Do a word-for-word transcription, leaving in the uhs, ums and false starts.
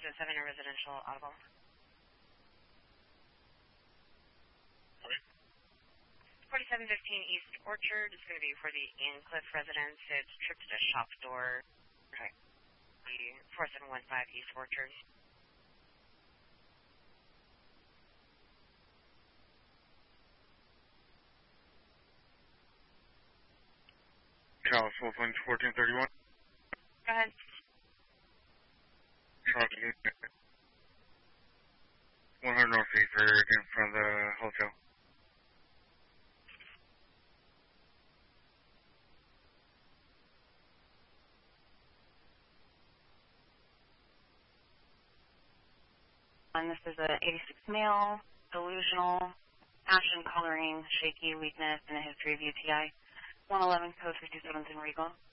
Is it seven a residential audible? Sorry? forty-seven fifteen East Orchard is going to be for the Incliff residence. It's tripped at a shop door. Okay. four seven one five East Orchard. Charles, full point fourteen thirty-one. Go ahead. Charles, one hundred North Eighth Road in front of the hotel. And this is a eighty-six male, delusional, ashen coloring, shaky weakness, and a history of U T I. one eleven code fifty-seven's in Regal.